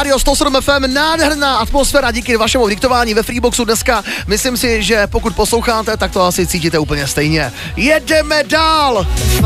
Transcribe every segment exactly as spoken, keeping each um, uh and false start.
Radio sto sedm ef em, nádherná atmosféra díky vašemu diktování ve Freeboxu dneska. Myslím si, že pokud posloucháte, tak to asi cítíte úplně stejně. Jedeme dál!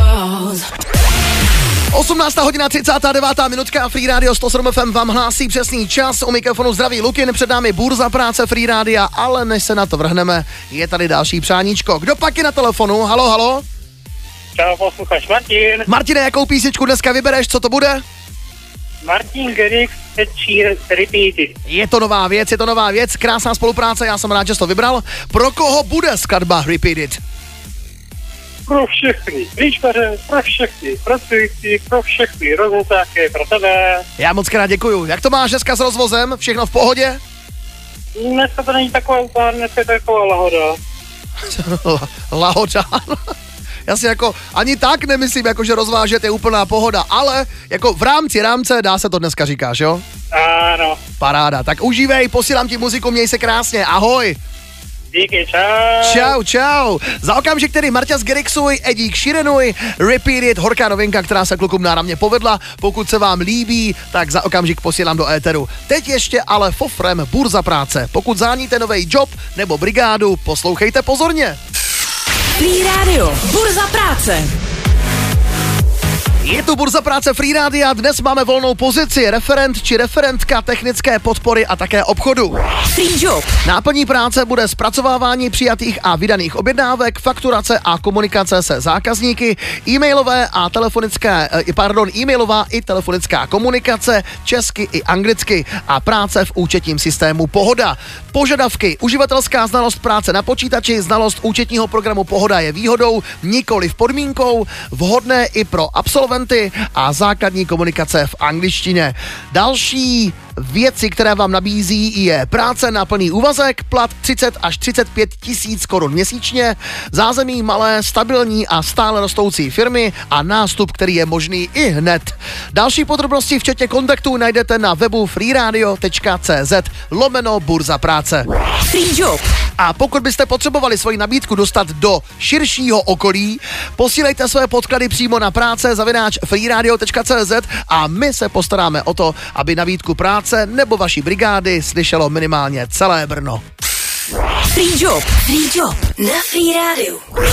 osmnáctá hodina třicátá devátá minutka, Free Radio sto sedm ef em vám hlásí přesný čas. U mikrofonu zdraví Lukin, před námi burza práce Free Radia, ale než se na to vrhneme, je tady další přáníčko. Kdo pak je na telefonu? Halo, halo? Čau, posluchač Martin. Martine, jakou písničku dneska vybereš, co to bude? Martin Garrix, Head Sheeran, Repeated. Je to nová věc, je to nová věc, krásná spolupráce, já jsem rád, že jsi to vybral. Pro koho bude skladba Repeated? Pro všechny líčkaře, pro všechny pracující, pro všechny rozhodtáky, pro tebe. Já moc krát děkuju. Jak to máš dneska s rozvozem? Všechno v pohodě? Dneska to není taková úplná, dneska je taková lahoda. Lahoda. Já si jako ani tak nemyslím, jako že rozvážet je úplná pohoda, ale jako v rámci rámce dá se to dneska říkáš, jo? Ano. Paráda. Tak užívej, posílám ti muziku, měj se krásně, ahoj. Díky, čau. Čau, čau. Za okamžik tedy Marťas Garrixuj, Edík Sheeranuj, Repeated, horká novinka, která se klukům náramně povedla. Pokud se vám líbí, tak za okamžik posílám do éteru. Teď ještě ale fofrem burza práce. Pokud záníte nový job nebo brigádu, poslouchejte pozorně. Free Radio, burza práce. Je tu burza práce Free Radia, dnes máme volnou pozici, referent či referentka technické podpory a také obchodu. Free Job. Náplní práce bude zpracovávání přijatých a vydaných objednávek, fakturace a komunikace se zákazníky, e-mailové a telefonické, pardon, e-mailová i telefonická komunikace, česky i anglicky a práce v účetním systému Pohoda. Požadavky, uživatelská znalost práce na počítači, znalost účetního programu Pohoda je výhodou, nikoli v podmínkou, vhodné i pro absolventy a základní komunikace v angličtině. Další věci, které vám nabízí, je práce na plný úvazek, plat třicet až třicet pět tisíc korun měsíčně, zázemí malé, stabilní a stále rostoucí firmy a nástup, který je možný i hned. Další podrobnosti včetně kontaktů najdete na webu freeradio tečka cz lomeno burza práce. Free Job. A pokud byste potřebovali svoji nabídku dostat do širšího okolí, posílejte své podklady přímo na práce zavináč freeradio tečka cz a my se postaráme o to, aby nabídku práce nebo vaší brigády slyšelo minimálně celé Brno. Free Job. Free Job na Free Radio.